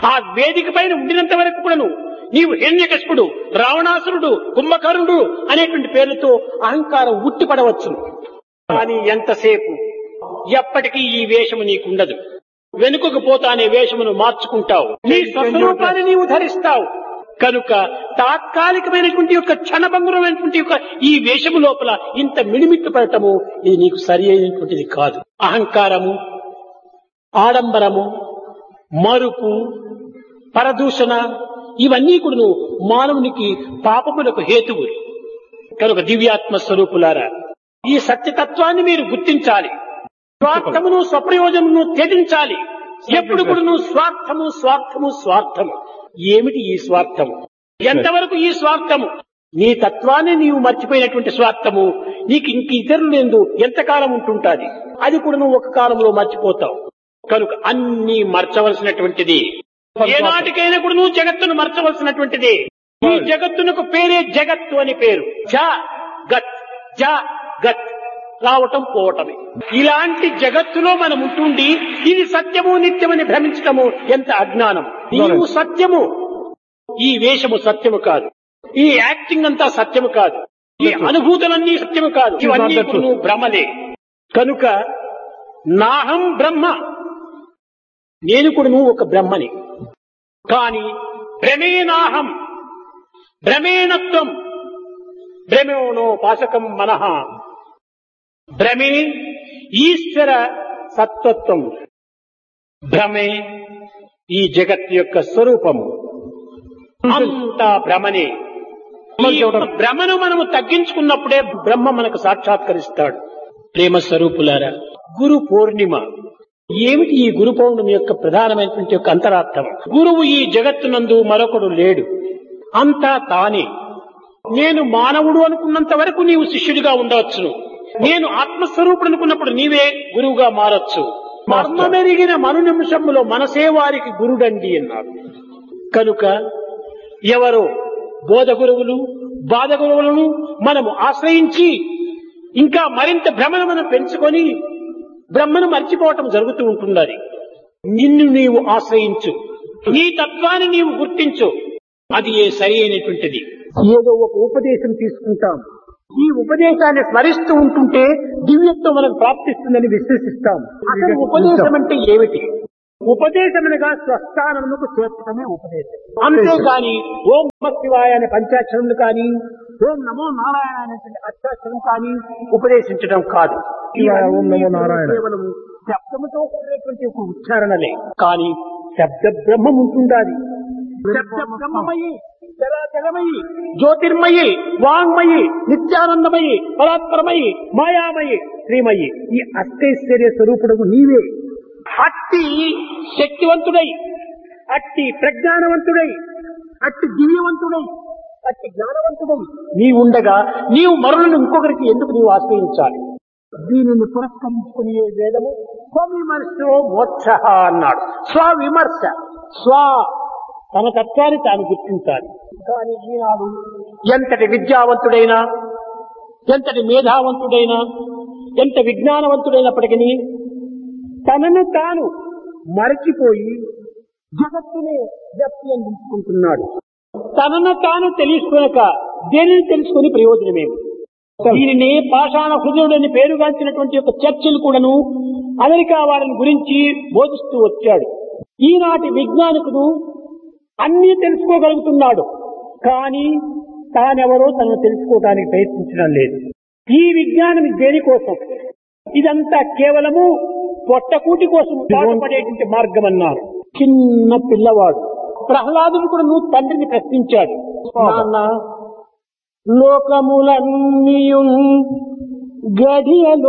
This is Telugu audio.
ఆ వేదిక పైన ఉండినంత వరకు కూడాను నీవు హిరణ్యకశిపుడు, రావణాసురుడు, కుంభకర్ణుడు అనేటువంటి పేర్లతో అహంకారం ఉట్టిపడవచ్చు. కానీ ఎంతసేపు ఎప్పటికీ ఈ వేషము నీకుండదు. వెనుకకు పోతానే వేషమును మార్చుకుంటావు. నీ స్వస్వరూపాన్ని నీవు ధరిస్తావు. కనుక తాత్కాలికమైనటువంటి యొక్క క్షణభంగురమైనటువంటి యొక్క ఈ వేషము లోపల ఇంత మిడిమిట్టు పడటము ఇది నీకు సరి అయినటువంటిది కాదు. అహంకారము, ఆడంబరము, మరుపు, పరదూషణ ఇవన్నీ కూడా మానవునికి పాపములకు హేతువులు. కనుక దివ్యాత్మ స్వరూపులారా, ఈ సత్యతత్వాన్ని మీరు గుర్తించాలి. స్వార్థమును స్వప్రయోజనమును త్యజించాలి. ఎప్పుడు కూడా స్వార్థము స్వార్థము స్వార్థము. ఏమిటి ఈ స్వార్థము? ఎంతవరకు ఈ స్వార్థము? నీ తత్వాన్ని నీవు మర్చిపోయినటువంటి స్వార్థము నీకు ఇంక ఇతరులు ఎందు ఎంతకాలం ఉంటుంటాది? అది కూడా నువ్వు ఒక కాలంలో మర్చిపోతావు. కనుక అన్ని మర్చవలసినటువంటిది. ఏనాటికైనా కూడా నువ్వు జగత్తును మర్చవలసినటువంటిది. ఈ జగత్తునకు పేరే జగత్తు అని పేరు. జ గత్ రావటం పోవటమే. ఇలాంటి జగత్తులో మనం ఉంటుండి ఇది సత్యము నిత్యమని భ్రమించటము ఎంత అజ్ఞానం. నీవు సత్యము, ఈ వేషము సత్యము కాదు, ఈ యాక్టింగ్ అంతా సత్యము కాదు, ఈ అనుభూతులన్నీ సత్యము కాదు, ఇవన్నీ నువ్వు భ్రమలే. కనుక నాహం బ్రహ్మ, నేను కూడా నువ్వు ఒక బ్రహ్మని. కాని భ్రమేనాహం, భ్రమేణత్వం, భ్రమేణో పాశకం మనః. భ్రమే ఈశ్వర సత్వత్వం, భ్రమే ఈ జగత్ యొక్క స్వరూపము. అంతా భ్రమనే. ఈ భ్రమను మనము తగ్గించుకున్నప్పుడే బ్రహ్మ మనకు సాక్షాత్కరిస్తాడు. ప్రేమ స్వరూపులారా, గురు పూర్ణిమ ఏమిటి? ఈ గురు పౌర్ణమి యొక్క ప్రధానమైనటువంటి యొక్క అంతరార్థం. గురువు ఈ జగత్తునందు మరొకడు లేడు, అంతా తానే. నేను మానవుడు అనుకున్నంత వరకు నీవు శిష్యుడిగా ఉండవచ్చును. నేను ఆత్మస్వరూపుడు అనుకున్నప్పుడు నీవే గురువుగా మారొచ్చు. మర్మమెరిగిన మను నిమిషంలో మనసే వారికి గురుడండి అన్నారు. కనుక ఎవరో బోధ గురువులు, బాధ గురువులను మనము ఆశ్రయించి ఇంకా మరింత భ్రమను మనం పెంచుకొని బ్రహ్మను మర్చిపోవటం జరుగుతూ ఉంటున్నది. నిన్ను నీవు ఆశ్రయించు, నీ తత్వాన్ని నీవు గుర్తించు. అది సరి అయినటువంటిది. ఏదో ఒక ఉపదేశం తీసుకుంటాం, ఈ ఉపదేశాన్ని స్మరిస్తూ ఉంటుంటే దివ్యత్వం మనకు ప్రాప్తిస్తుందని విశ్వసిస్తాం. అసలు ఉపదేశం అంటే ఏమిటి? ఉపదేశమనగా స్వస్థానమునకు చేర్చడమే ఉపదేశం. అంతేగాని ఓం నమః శివాయ అనే పంచాక్షరములు కానీ, ఓం నమో నారాయణ అనేటువంటి అష్టాక్షరం కానీ ఉపదేశించడం కాదు. కేవలం శబ్దముతో కూడినటువంటి ఒక ఉచ్చారణలే. కానీ శబ్ద బ్రహ్మం ఉంటుండాలి. శబ్ద బ్రహ్మమయి, చరాచరమయి, జ్యోతిర్మయి, వాంగ్మయి, నిత్యానందమయి, పరాత్పరమయి, మాయామయి, శ్రీమయి, ఈ అష్టైశ్వర్య స్వరూపుడు నీవే. అట్టి శక్తివంతుడై, అట్టి ప్రజ్ఞానవంతుడై, అట్టి దివ్యవంతుడై, అట్టి జ్ఞానవంతుడై నీవుండగా నీవు మరులను ఇంకొకరికి ఎందుకు నీవు ఆశ్రయించాలి? దీనిని పురస్కరించుకుని వేదము స్వవిమర్శో మోక్ష అన్నాడు. స్వవిమర్శ, తన తత్వాన్ని తాను గుర్తించాలి. కానీ ఈనాడు ఎంతటి విద్యావంతుడైనా, ఎంతటి మేధావంతుడైనా, ఎంత విజ్ఞానవంతుడైనప్పటికీ తనను తాను మరచిపోయి జగత్తునే వ్యాప్తి అందించుకుంటున్నాడు. తనను తాను తెలుసుకోక దేనిని తెలుసుకుని ప్రయోజనమేమి? దీనిని పాషాణ హృదయుడని పేరుగాంచినటువంటి యొక్క చర్చలు కూడాను అమెరికా వారిని గురించి బోధిస్తూ వచ్చాడు. ఈనాటి విజ్ఞానికుడు అన్నీ తెలుసుకోగలుగుతున్నాడు, కానీ తానెవరో తనను తెలుసుకోవడానికి ప్రయత్నించడం లేదు. ఈ విజ్ఞానం దేనికోసం? ఇదంతా కేవలము పొట్టకూటి కోసం పాటుపడేటువంటి మార్గం అన్నారు. చిన్న పిల్లవాడు ప్రహ్లాదుడు కూడా నువ్వు తండ్రిని ప్రశ్నించాడు, నాన్న లోకములన్నీయు గడియలో